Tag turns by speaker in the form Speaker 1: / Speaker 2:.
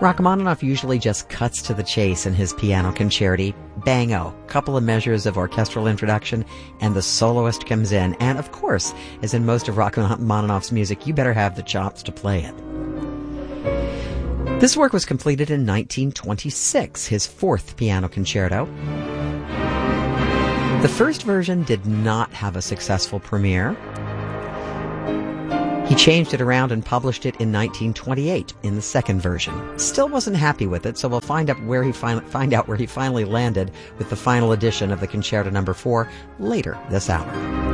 Speaker 1: Rachmaninoff usually just cuts to the chase in his piano concerti. Bang-o, couple of measures of orchestral introduction, and the soloist comes in. And of course, as in most of Rachmaninoff's music, you better have the chops to play it. This work was completed in 1926, his fourth piano concerto. The first version did not have a successful premiere. He changed it around and published it in 1928 in the second version. Still wasn't happy with it, so we'll find out where he finally landed with the final edition of the Concerto No. 4 later this hour.